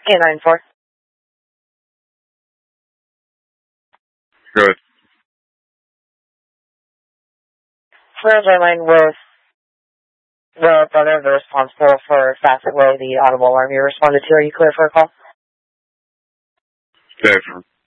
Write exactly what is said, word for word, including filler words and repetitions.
K nine four. Good. Friends line with the brother of the responsible for Facet Way, the audible alarm you responded to. Are you clear for a call? Okay.